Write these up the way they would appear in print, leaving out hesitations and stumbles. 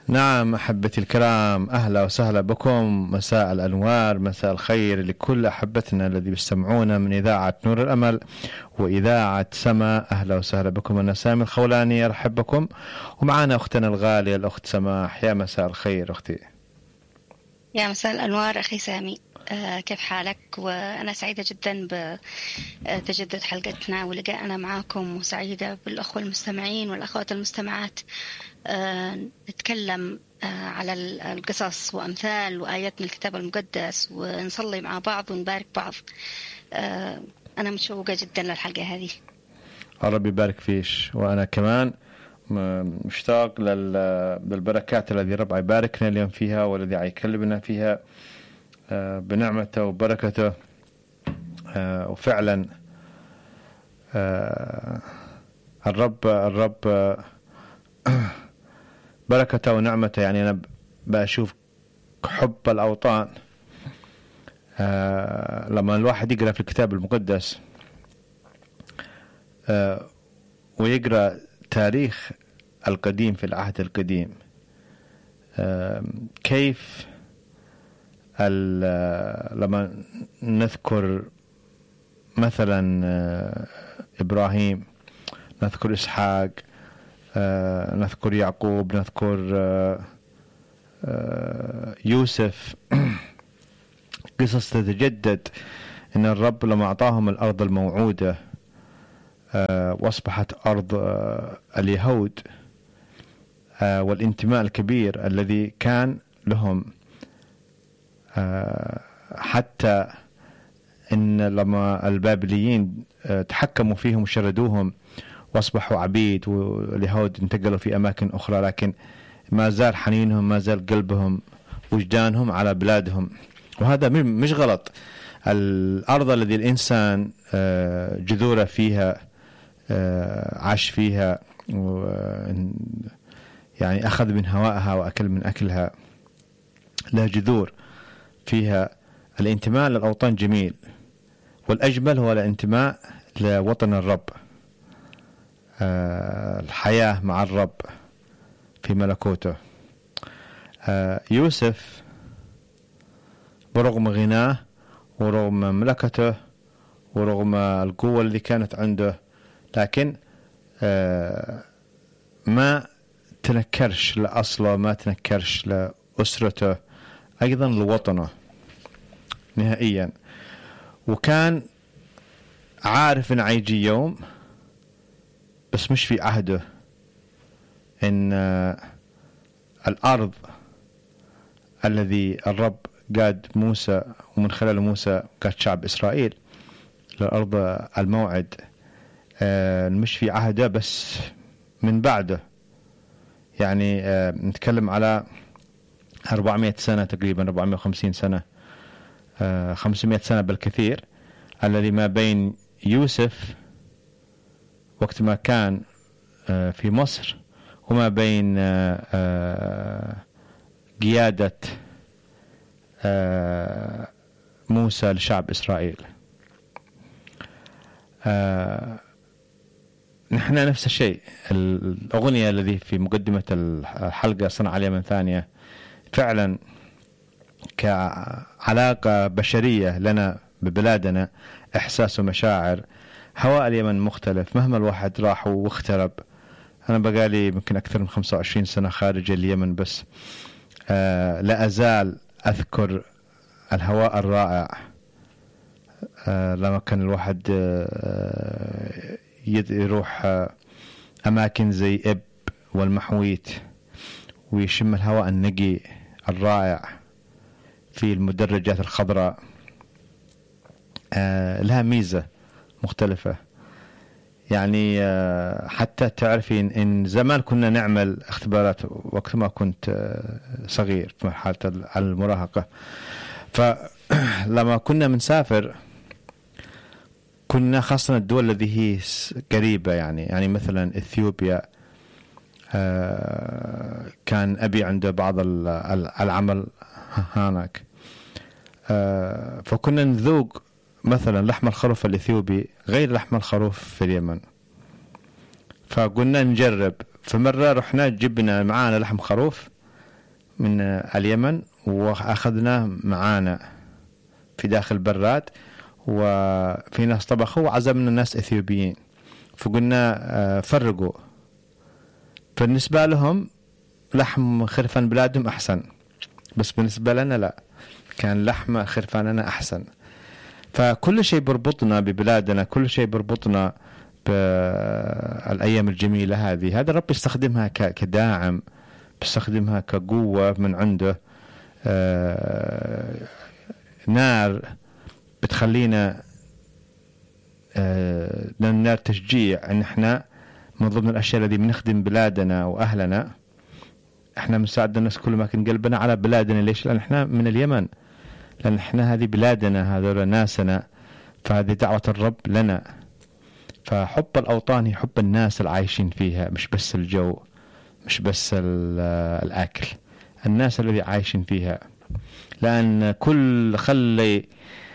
نعم أحبتي الكرام، أهلا وسهلا بكم. مساء الأنوار، مساء الخير لكل أحبتنا الذي يستمعون من إذاعة نور الأمل وإذاعة سما. أهلا وسهلا بكم. أنا سامي الخولاني أرحب بكم، ومعنا أختنا الغالية الأخت سماح. يا مساء الخير أختي. يا مساء الأنوار أخي سامي. كيف حالك؟ وأنا سعيدة جدا بتجدد حلقتنا ولقائنا معاكم، وسعيدة بالأخوة المستمعين والأخوات المستمعات. نتكلم على القصص وأمثال وآيات من الكتاب المقدس، ونصلي مع بعض ونبارك بعض. أنا متشوقة جدا للحلقة هذه. ربي يبارك فيش، وأنا كمان مشتاق للبركات الذي رب يباركنا اليوم فيها، والذي يكلمنا فيها بنعمته وبركته. وفعلا الرب بركته ونعمته. يعني أنا بشوف حب الأوطان لما الواحد يقرأ في الكتاب المقدس ويقرأ تاريخ القديم في العهد القديم، كيف لما نذكر مثلا إبراهيم، نذكر إسحاق، نذكر يعقوب، نذكر يوسف، قصص تتجدد إن الرب لما أعطاهم الأرض الموعودة واصبحت أرض اليهود، والانتماء الكبير الذي كان لهم، حتى إن لما البابليين تحكموا فيهم وشردوهم واصبحوا عبيد، واليهود انتقلوا في أماكن أخرى، لكن ما زال حنينهم، ما زال قلبهم وجدانهم على بلادهم. وهذا مش غلط. الأرض الذي الإنسان جذوره فيها، عاش فيها، يعني أخذ من هوائها وأكل من أكلها، لا جذور فيها. الانتماء للأوطان جميل، والأجمل هو الانتماء لوطن الرب، الحياة مع الرب في ملكوته. يوسف برغم غناه ورغم مملكته ورغم القوة اللي كانت عنده، لكن ما تنكرش لأصله، ما تنكرش لأسرته، أيضا لوطنه نهائيا. وكان عارف إن عيجي يوم، بس مش في عهده، إن الأرض الذي الرب قاد موسى ومن خلال موسى قاد شعب إسرائيل للأرض الموعد، مش في عهده بس من بعده. يعني نتكلم على 400 سنة تقريبا، 450 سنة، 500 سنة بالكثير، الذي ما بين يوسف وقت ما كان في مصر وما بين قيادة موسى لشعب إسرائيل. نحن نفس الشيء. الأغنية الذي في مقدمة الحلقة صنع اليمن ثانية، فعلا كعلاقة بشرية لنا ببلادنا، إحساس ومشاعر. هواء اليمن مختلف مهما الواحد راح واخترب. أنا بقالي يمكن أكثر من 25 سنة خارج اليمن، بس لا أزال أذكر الهواء الرائع لما كان الواحد يروح أماكن زي إب والمحويت ويشم الهواء النقي الرائع في المدرجات الخضراء. لها ميزة مختلفة. يعني حتى تعرفي إن زمان كنا نعمل اختبارات وقت ما كنت صغير في مرحلة المراهقة، فلما كنا منسافر كنا خاصة الدول التي هي قريبة، يعني مثلا إثيوبيا، كان أبي عنده بعض العمل هناك، فكنا نذوق مثلا لحم الخروف الإثيوبي غير لحم الخروف في اليمن، فقلنا نجرب. فمرة رحنا جبنا معانا لحم خروف من اليمن وأخذناه معانا في داخل براد، وفي ناس طبخوا وعزمنا ناس إثيوبيين، فقلنا فرقوا. فالنسبة لهم لحم خرفان بلادهم أحسن، بس بالنسبة لنا لا، كان لحم خرفاننا أحسن. فكل شيء بربطنا ببلادنا، كل شيء بربطنا بالأيام الجميلة هذه. هذا رب يستخدمها كداعم، بيستخدمها كقوة من عنده، نار بتخلينا نار تشجيع ان احنا من ضمن الاشياء التي بنخدم بلادنا واهلنا. احنا بنساعد الناس كل ما كان قلبنا على بلادنا. ليش؟ لان احنا من اليمن، لان احنا هذه بلادنا، هذول ناسنا، فهذه دعوة الرب لنا. فحب الاوطان هي حب الناس العايشين فيها، مش بس الجو، مش بس الاكل، الناس الذي عايشين فيها. لان كل خلي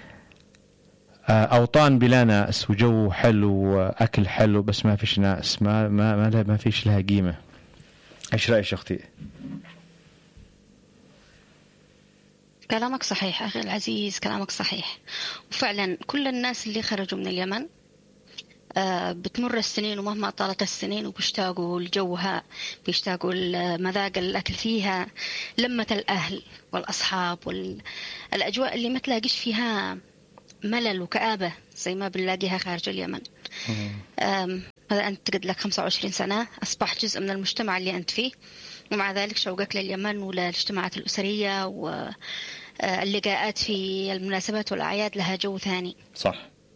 أوطان بلا ناس وجو حلو وأكل حلو بس ما فيش ناس، ما فيش لها قيمة. إيش رأيك أختي؟ كلامك صحيح أخي العزيز، كلامك صحيح. وفعلا كل الناس اللي خرجوا من اليمن بتمر السنين، ومهما طالت السنين وبيشتاقوا لجوها، بيشتاقوا لمذاق الأكل فيها، لمة الأهل والأصحاب والأجواء اللي ما تلاقيش فيها ملل وكآبة زي ما بنلاقيها خارج اليمن. هذا أنت قد لك 25 سنة، أصبح جزء من المجتمع اللي أنت فيه، ومع ذلك شوقك لليمن وللاجتماعات الأسرية واللقاءات في المناسبات والأعياد لها جو ثاني. صح.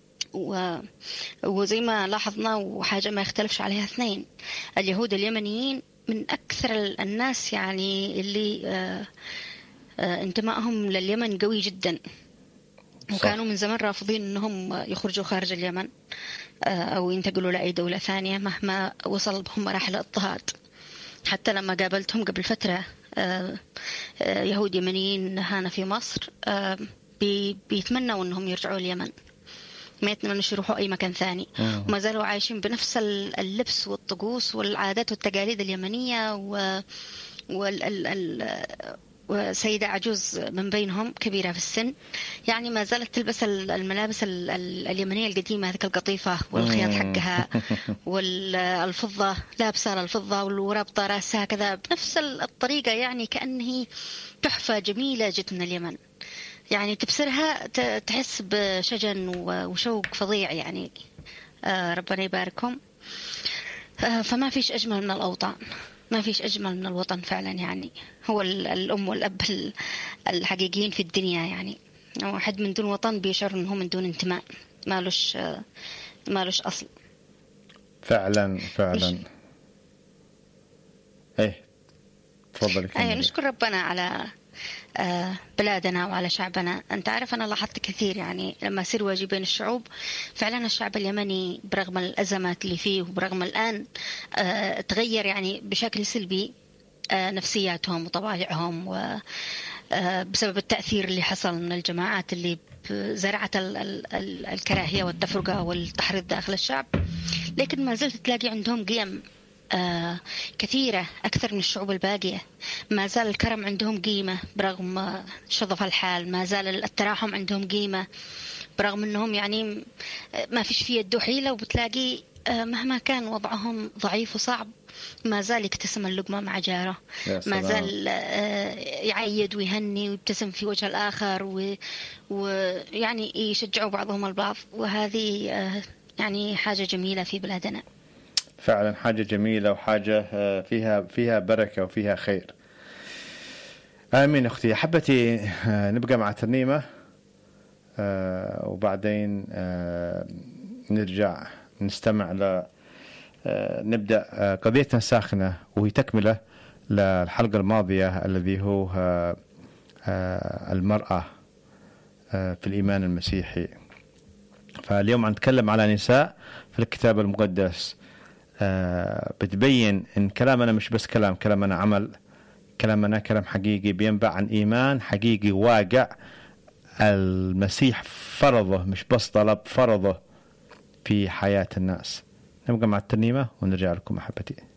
وزي ما لاحظنا، وحاجة ما يختلفش عليها اثنين، اليهود اليمنيين من أكثر الناس يعني اللي انتمائهم لليمن قوي جدا، وكانوا من زمان رافضين أنهم يخرجوا خارج اليمن أو ينتقلوا لأي دولة ثانية مهما وصل بهم مراحل الاضطهاد. حتى لما قابلتهم قبل فترة يهود يمنيين هنا في مصر بيتمنوا أنهم يرجعوا اليمن، ما يتمنوا يروحوا أي مكان ثاني، وما زالوا عايشين بنفس اللبس والطقوس والعادات والتقاليد اليمنية. وسيدة عجوز من بينهم كبيرة في السن يعني ما زالت تلبس الملابس اليمنية القديمة، هذيك القطيفة والخياط حقها والفضة، لابسة الفضة ورابطة راسها كذا بنفس الطريقة، يعني كأنه تحفة جميلة جت من اليمن. يعني تبصرها تحس بشجن وشوق فظيع يعني. ربنا يباركهم. فما فيش أجمل من الأوطان، ما فيش أجمل من الوطن فعلا. يعني هو الأم والأب الحقيقيين في الدنيا. يعني واحد من دون وطن بيشعر أنه من دون انتماء، مالوش أصل. فعلا فعلا. ايه تفضلي. نشكر ربنا على بلادنا وعلى شعبنا. أنت عارف أنا لاحظت كثير يعني لما أسير واجي بين الشعوب، فعلا الشعب اليمني برغم الأزمات اللي فيه وبرغم الآن تغير يعني بشكل سلبي نفسياتهم وطبائعهم، وبسبب التأثير اللي حصل من الجماعات اللي زرعت الكراهية والتفرقة والتحريض داخل الشعب، لكن ما زلت تلاقي عندهم قيم كثيرة أكثر من الشعوب الباقية. ما زال الكرم عندهم قيمة برغم شظف الحال، ما زال التراحم عندهم قيمة برغم أنهم يعني ما فيش فيه يد حيلة، وبتلاقي مهما كان وضعهم ضعيف وصعب ما زال يقتسم اللقمة مع جاره، ما زال يعيد ويهني ويبتسم في وجه الآخر، ويعني يشجعوا بعضهم البعض. وهذه يعني حاجة جميلة في بلادنا. فعلا حاجة جميلة وحاجة فيها بركة وفيها خير. آمين. أختي حبتي نبقى مع ترنيمة وبعدين نرجع نستمع نبدأ قضيتنا الساخنة، وهي تكملة للحلقة الماضية الذي هو المرأة في الإيمان المسيحي. فاليوم نتكلم على نساء في الكتاب المقدس. بتبين إن كلامنا مش بس كلامنا عمل، كلامنا كلام حقيقي بينبع عن إيمان حقيقي واقع المسيح فرضه، مش بس طلب، فرضه في حياة الناس. نبقى مع الترنيمة ونرجع لكم أحبتي.